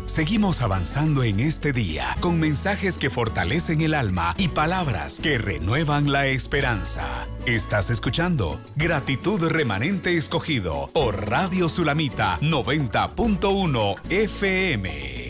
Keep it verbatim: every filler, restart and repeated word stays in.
Seguimos avanzando en este día con mensajes que fortalecen el alma y palabras que renuevan la esperanza. Estás escuchando Gratitud Remanente Escogido por Radio Sulamita noventa punto uno F M.